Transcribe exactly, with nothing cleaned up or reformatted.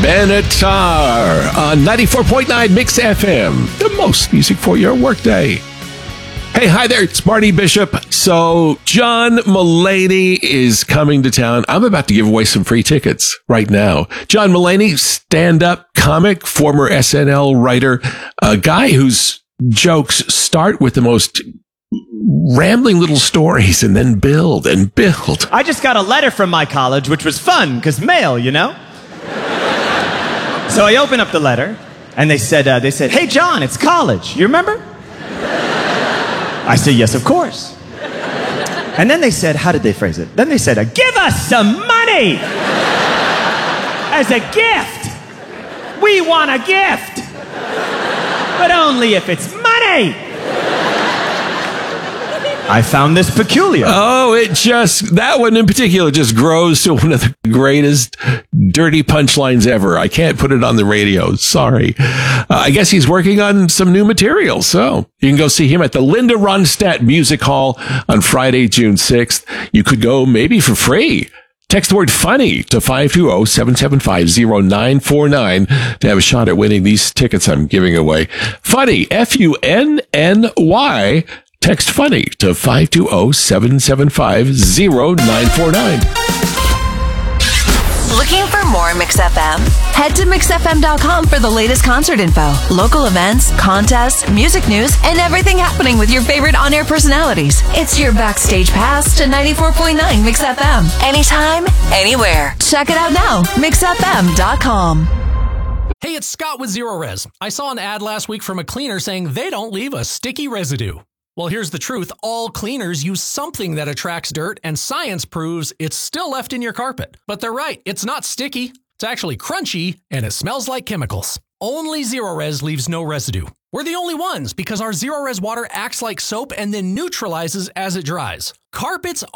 Benatar on ninety-four point nine Mix F M, the most music for your workday. Hey, hi there, it's Marty Bishop. So, John Mulaney is coming to town. I'm about to give away some free tickets right now. John Mulaney, stand-up comic, former S N L writer, a guy whose jokes start with the most rambling little stories and then build and build. I just got a letter from my college, which was fun, because mail, you know? So I open up the letter, and they said, uh, they said, "Hey, John, it's college. You remember?" I said, "Yes, of course." And then they said, how did they phrase it? Then they said, uh, "Give us some money as a gift. We want a gift, but only if it's money." I found this peculiar. Oh, it just, that one in particular just grows to one of the greatest dirty punchlines ever. I can't put it on the radio. Sorry. Uh, I guess he's working on some new material. So you can go see him at the Linda Ronstadt Music Hall on Friday, June sixth. You could go maybe for free. Text the word funny to five two zero, seven seven five, zero nine four nine to have a shot at winning these tickets I'm giving away. Funny, F U N N Y. Text funny to five two zero, seven seven five, zero nine four nine. Looking for more Mix F M? Head to mix f m dot com for the latest concert info, local events, contests, music news, and everything happening with your favorite on-air personalities. It's your backstage pass to ninety-four point nine Mix F M. Anytime, anywhere. Check it out now. mix f m dot com. Hey, it's Scott with Zero Res. I saw an ad last week from a cleaner saying they don't leave a sticky residue. Well, here's the truth. All cleaners use something that attracts dirt, and science proves it's still left in your carpet. But they're right. It's not sticky. It's actually crunchy, and it smells like chemicals. Only Zero Res leaves no residue. We're the only ones because our Zero Res water acts like soap and then neutralizes as it dries. Carpets